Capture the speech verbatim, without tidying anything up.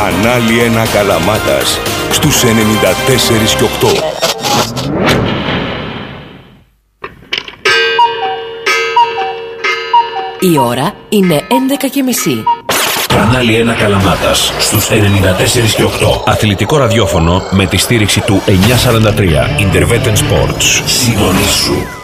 Κανάλι ένα Καλαμάτας στους ενενήντα τέσσερα και οκτώ. Η ώρα είναι έντεκα και μισή. Κανάλι ένα Καλαμάτας στους ενενήντα τέσσερα και οκτώ. Αθλητικό ραδιόφωνο με τη στήριξη του εννιακόσια σαράντα τρία Interveten Sports. Συντονίσου.